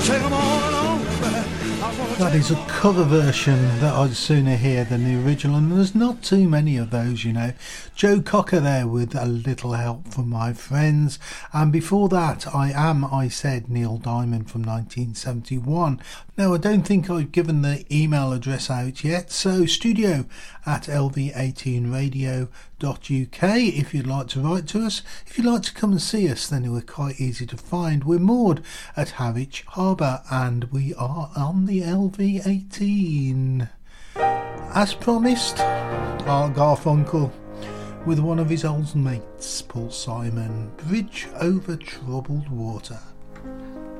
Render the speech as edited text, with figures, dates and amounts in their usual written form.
That is a cover version that I'd sooner hear than the original, and there's not too many of those, you know. Joe Cocker there with A Little Help from My Friends, and before that I Said, Neil Diamond from 1971. Now, I don't think I've given the email address out yet, so studio at lv18radio.uk if you'd like to write to us. If you'd like to come and see us, then we're quite easy to find. We're moored at Harwich Harbour and we are on the LV18. As promised, Art Garfunkel with one of his old mates, Paul Simon, Bridge Over Troubled Water.